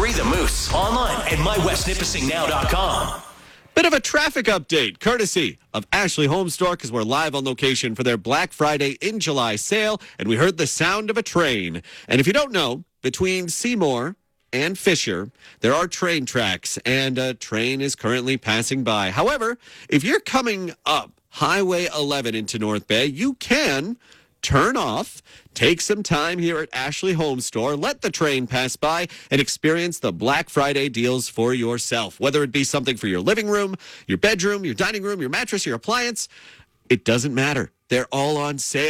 Free the Moose online at mywestnipissingnow.com. Bit of a traffic update, courtesy of Ashley Home Store, because we're live on location for their Black Friday in July sale, and we heard the sound of a train. And if you don't know, between Seymour and Fisher, there are train tracks, and a train is currently passing by. However, if you're coming up Highway 11 into North Bay, you can turn off, take some time here at Ashley Home Store, let the train pass by, and experience the Black Friday deals for yourself. Whether it be something for your living room, your bedroom, your dining room, your mattress, your appliance, it doesn't matter. They're all on sale.